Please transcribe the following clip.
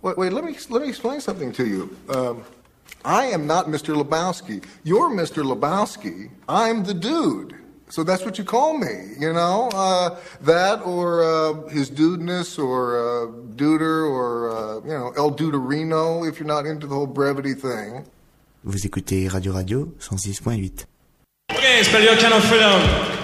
Wait, let me explain something to you. I am not Mr. Lebowski. You're Mr. Lebowski. I'm the dude. So that's what you call me, you know? That or his dudeness or duder or, El Duderino if you're not into the whole brevity thing. Vous écoutez Radio 106.8. Okay, spell your kind of freedom.